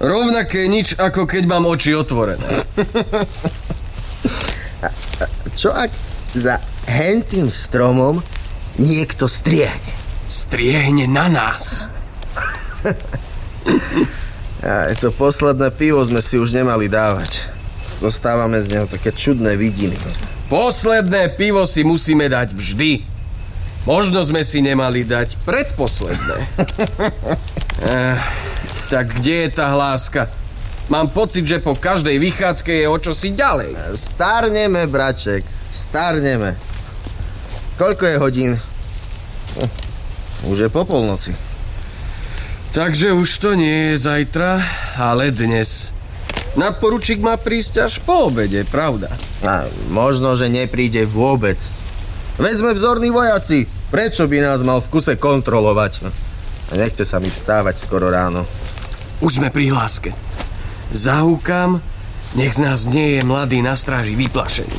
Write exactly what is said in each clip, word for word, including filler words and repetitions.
Rovnaké nič, ako keď mám oči otvorené. Čo ak za hentým stromom niekto striehne? Striehne na nás. A to posledné pivo sme si už nemali dávať. Dostávame z neho také čudné vidiny. Posledné pivo si musíme dať vždy. Možno sme si nemali dať predposledné. eh, tak kde je tá hláska? Mám pocit, že po každej vychádzke je o čosi ďalej. Starneme, braček, starneme. Koľko je hodín? Už je po polnoci. Takže už to nie je zajtra, ale dnes. Nadporučík má prísť až po obede, pravda? A možno, že nepríde vôbec. Veď sme vzorní vojaci. Prečo by nás mal v kuse kontrolovať? A nechce sa mi vstávať skoro ráno. Už sme pri hláske. Zahúkam, nech z nás nie je mladý na stráži vyplašený.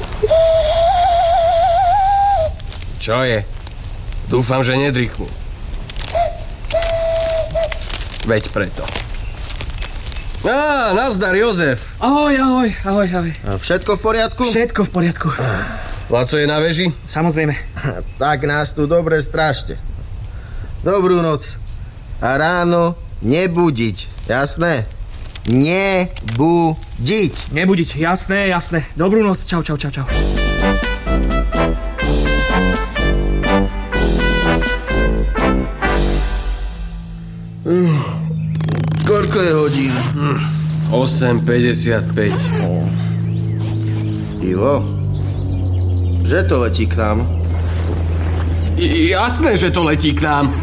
Čo je? Dúfam, že nedrychnú. Veď preto. Á, nazdar, Jozef. Ahoj, ahoj, ahoj, ahoj. Všetko v poriadku? Všetko v poriadku. Laco je na veži? Samozrejme. Tak nás tu dobre strážte. Dobrú noc. A ráno nebudiť, jasné? Nebudiť. Nebudiť, jasné, jasné. Dobrú noc, čau, čau, čau, čau. Mm. Koľko je hodín? Mm. osem päťdesiatpäť. Oh. Ivo, že to letí k nám? I, jasné, že to letí k nám.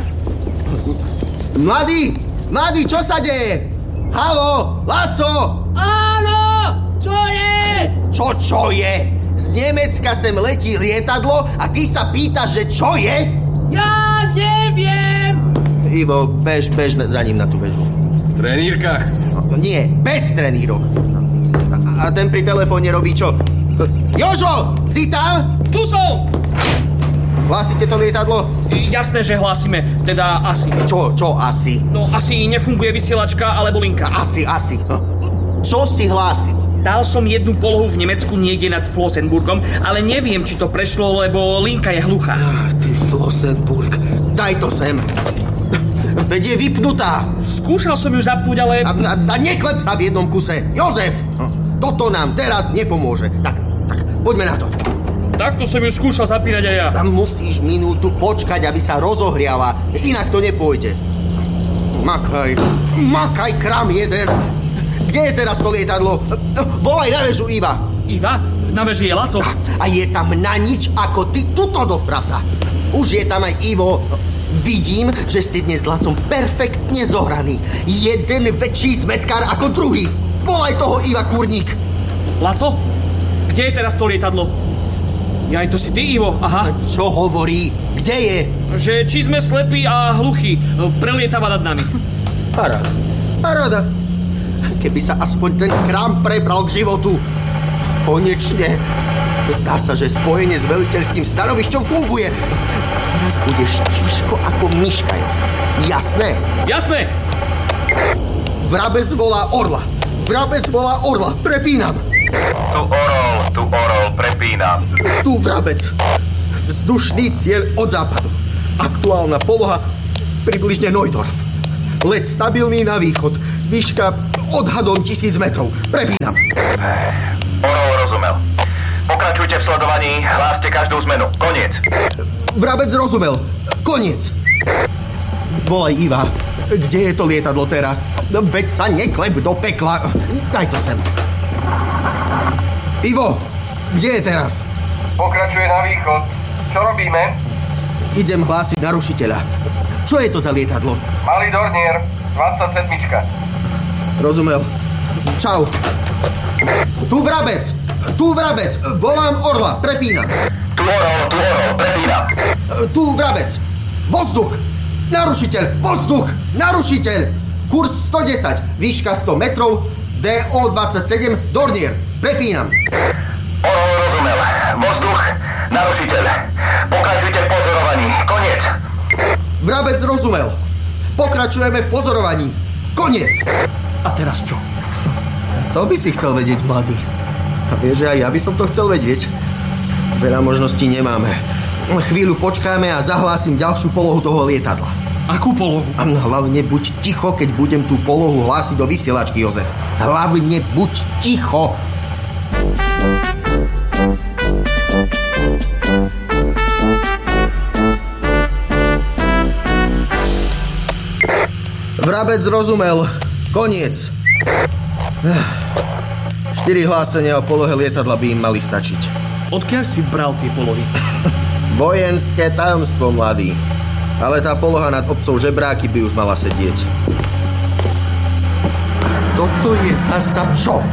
Mladý, mladý, čo sa deje? Haló, Laco! Áno, čo je? Čo, čo je? Z Nemecka sem letí lietadlo a ty sa pýtaš, že čo je? Ja neviem! Ivo, bež, bež za ním na tú väžu. V trenírkach? No, nie, bez trenírok. A, a ten pri telefóne robí čo? Jožo, si tam? Tu som! Hlásite to lietadlo? Jasné, že hlásime, teda asi. Čo, čo asi? No asi nefunguje vysielačka alebo linka. Asi, asi. Čo si hlásil? Dal som jednu polohu v Nemecku niekde nad Flossenburgom, ale neviem, či to prešlo, lebo linka je hluchá. Ah, ty Flossenburg, daj to sem. Veď je vypnutá. Skúšal som ju zapnúť, ale... A, a, a neklep sa v jednom kuse. Jozef, toto nám teraz nepomôže. Tak, tak, poďme na to. Takto som ju skúšal zapínať aj ja. Tam musíš minútu počkať, aby sa rozohriala. Inak to nepôjde. Makaj, makaj kram jeden. Kde je teraz to lietadlo? Volaj na väžu Iva. Iva? Na väži je Laco. A je tam na nič ako ty tuto do frasa. Už je tam aj Ivo. Vidím, že ste dnes s Lacom perfektne zohraní. Jeden väčší zmetkár ako druhý. Volaj toho Iva, kurník. Laco? Kde je teraz to lietadlo? Jaj, to si ty, Ivo, aha. Čo hovorí? Kde je? Že či sme slepí a hluchí. Prelietava nad nami. Paráda, paráda. Keby sa aspoň ten krám prebral k životu. Konečne. Zdá sa, že spojenie s veliteľským stanovišťom funguje. Teraz budeš tiško ako myška, Jozef. Jasné? Jasné. Vrabec volá orla. Vrabec volá orla. Prepínam. Tu orol, tu orol, prepínam. Tu vrabec. Vzdušný cieľ od západu. Aktuálna poloha približne Neudorf. Let stabilný na východ. Výška odhadom tisíc metrov. Prepínam. Orol rozumel. Pokračujte v sledovaní, hláste každú zmenu. Koniec. Vrabec rozumel. Koniec. Volaj Iva. Kde je to lietadlo teraz? Veď sa neklep do pekla. Daj to sem. Ivo, kde je teraz? Pokračuje na východ. Čo robíme? Idem hlásiť narušiteľa. Čo je to za lietadlo? Malý Dornier, dvadsaťsedem. Rozumel. Čau. Tu vrabec. Tu vrabec. Volám orla. Prepínam. Tu orol, tu orol, prepínam. Tu vrabec. Vzduch. Narušiteľ. Vzduch. Narušiteľ. Kurs sto desať. Výška sto metrov. dé ó dvadsaťsedem. Dornier. Prepínam. Orol rozumel. Vzduch, narušiteľ. Pokračujte v pozorovaní. Koniec. Vrabec rozumel. Pokračujeme v pozorovaní. Koniec. A teraz čo? To by si chcel vedieť, mladý. A vieš, že aj ja by som to chcel vedieť. Veľa možností nemáme. Chvíľu počkáme a zahlásim ďalšiu polohu toho lietadla. Akú polohu? A hlavne buď ticho, keď budem tú polohu hlásiť do vysielačky, Jozef. Hlavne buď ticho. Vrabec rozumel. Koniec. Štyri hlásenia o polohe lietadla by im mali stačiť. Odkiaľ si bral tie polohy? Vojenské tajomstvo, mladý. Ale tá poloha nad obcov Žebráky by už mala sedieť. A toto je zasa čo?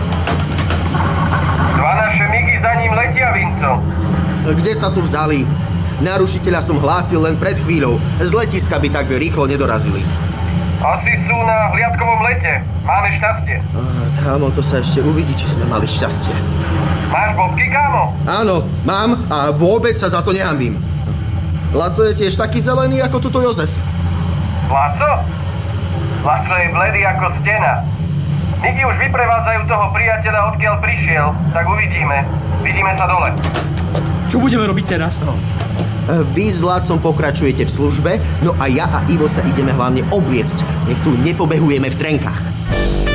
Dva naše migy za ním letia, Vinco. Kde sa tu vzali? Narušiteľa som hlásil len pred chvíľou. Z letiska by tak rýchlo nedorazili. Asi sú na hliadkovom lete. Máme šťastie. Á, kámo, to sa ešte uvidí, či sme mali šťastie. Máš bobky, kámo? Áno, mám a vôbec sa za to nehambím. Laco je tiež taký zelený ako tuto Jozef. Laco? Laco je bledý ako stena. Migy už vyprevádzajú toho priateľa, odkiaľ prišiel. Tak uvidíme. Vidíme sa dole. Čo budeme robiť teraz? No. Vy s Lacom pokračujete v službe, no a ja a Ivo sa ideme hlavne obliecť. Nech tu nepobehujeme v trenkách.